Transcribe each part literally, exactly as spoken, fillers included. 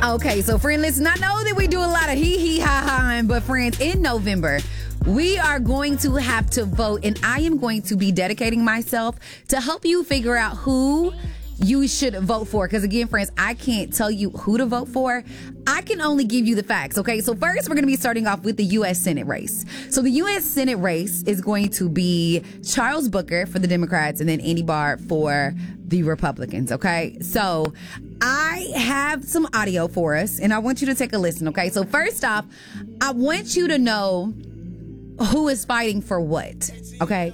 Okay, so friend, listen, I know that we do a lot of hee hee ha ha, but friends, in November, we are going to have to vote, and I am going to be dedicating myself to help you figure out who you should vote for. Because again, friends, I can't tell you who to vote for. I can only give you the facts. Okay, so first we're going to be starting off with the U S Senate race. So the U S Senate race is going to be Charles Booker for the Democrats and then Andy Barr for the Republicans. Okay, so I have some audio for us and I want you to take a listen. Okay, so first off, I want you to know who is fighting for what. Okay,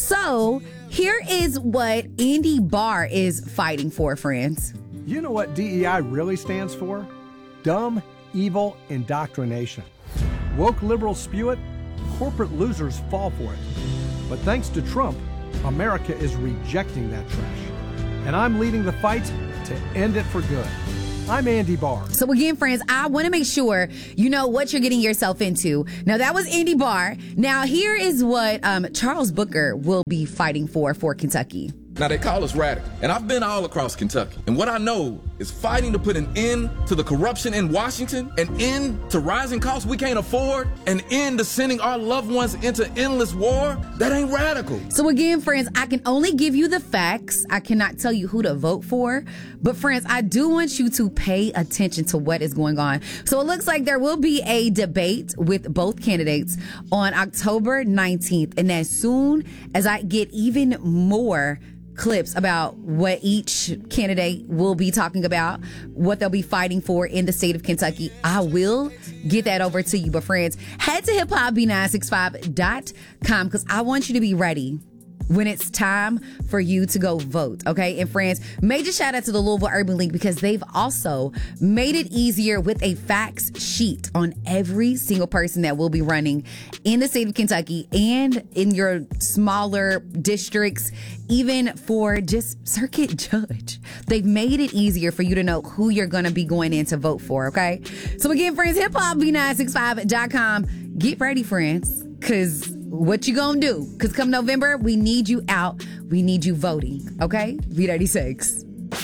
so here is what Andy Barr is fighting for, friends. You know what D E I really stands for? Dumb, evil indoctrination. Woke liberals spew it, corporate losers fall for it. But thanks to Trump, America is rejecting that trash. And I'm leading the fight to end it for good. I'm Andy Barr. So again, friends, I want to make sure you know what you're getting yourself into. Now, that was Andy Barr. Now, here is what um, Charles Booker will be fighting for for Kentucky. Now, they call us radical, and I've been all across Kentucky. And what I know is fighting to put an end to the corruption in Washington, an end to rising costs we can't afford, an end to sending our loved ones into endless war. That ain't radical. So again, friends, I can only give you the facts. I cannot tell you who to vote for. But friends, I do want you to pay attention to what is going on. So it looks like there will be a debate with both candidates on October nineteenth. And as soon as I get even more clips about what each candidate will be talking about, what they'll be fighting for in the state of Kentucky, I will get that over to you. But friends, head to hip hop b nine six five dot com because I want you to be ready when it's time for you to go vote, okay? And friends, major shout out to the Louisville Urban League because they've also made it easier with a facts sheet on every single person that will be running in the state of Kentucky and in your smaller districts, even for just circuit judge. They've made it easier for you to know who you're going to be going in to vote for, okay? So again, friends, hip hop b nine six five dot com. Get ready, friends, because what you gonna do? Because come November, we need you out. We need you voting, okay? V thirty-six.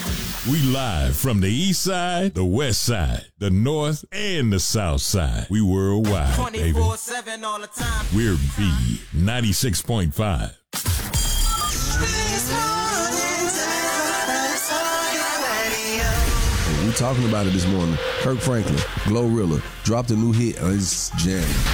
We live from the east side, the west side, the north, and the south side. We worldwide, baby. twenty-four seven all the time. We're B ninety-six point five. We talking about it this morning. Kirk Franklin, Glorilla, dropped a new hit on his jam.